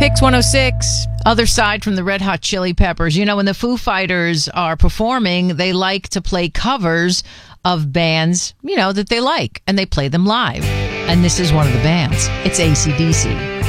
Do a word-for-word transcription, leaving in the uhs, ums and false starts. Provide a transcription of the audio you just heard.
Mix one oh six, other side from the Red Hot Chili Peppers. You know, when the Foo Fighters are performing, they like to play covers of bands, you know, that they like, and they play them live. And this is one of the bands. It's A C D C.